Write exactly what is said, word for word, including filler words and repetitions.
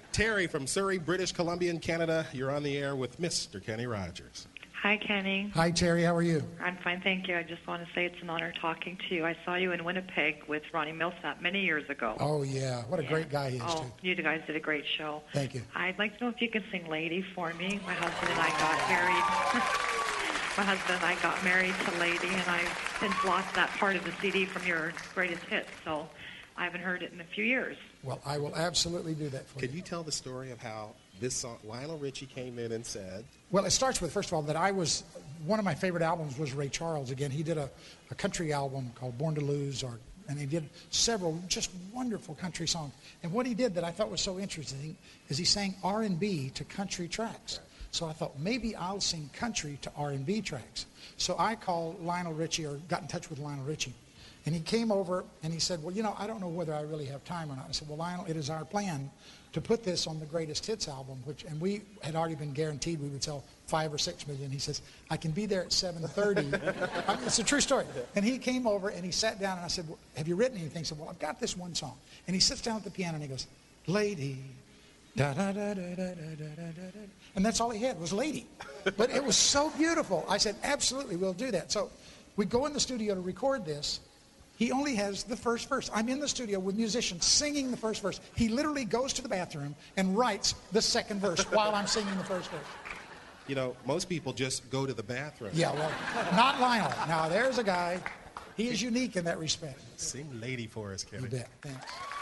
Terry from Surrey, British Columbia, in Canada. You're on the air with Mister Kenny Rogers. Hi, Kenny. Hi, Terry. How are you? I'm fine, thank you. I just want to say it's an honor talking to you. I saw you in Winnipeg with Ronnie Millsap many years ago. Oh, yeah. What a yeah. great guy he is, oh, too. You guys did a great show. Thank you. I'd like to know if you can sing Lady for me. My husband and I got married. My husband and I got married to Lady, and I've since lost that part of the C D from your greatest hits, so I haven't heard it in a few years. Well, I will absolutely do that for Could you. you tell the story of how this song, Lionel Richie came in and said... Well, it starts with, first of all, that I was, one of my favorite albums was Ray Charles. Again, he did a, a country album called Born to Lose, or, and he did several just wonderful country songs. And what he did that I thought was so interesting is he sang R and B to country tracks. So I thought, maybe I'll sing country to R and B tracks. So I called Lionel Richie, or got in touch with Lionel Richie. And he came over and he said, well, you know, I don't know whether I really have time or not. I said, well, Lionel, it is our plan to put this on the Greatest Hits album, which, and we had already been guaranteed we would sell five or six million. He says, I can be there at seven thirty. I mean, it's a true story. And he came over and he sat down and I said, well, have you written anything? He said, well, I've got this one song. And he sits down at the piano and he goes, Lady, da da da da da da da da. And that's all he had was Lady. But it was so beautiful. I said, absolutely, we'll do that. So we go in the studio to record this. He only has the first verse. I'm in the studio with musicians singing the first verse. He literally goes to the bathroom and writes the second verse while I'm singing the first verse. You know, most people just go to the bathroom. Yeah, well, not Lionel. Now, there's a guy. He is unique in that respect. Sing Lady for us, Kenny. You bet. Thanks.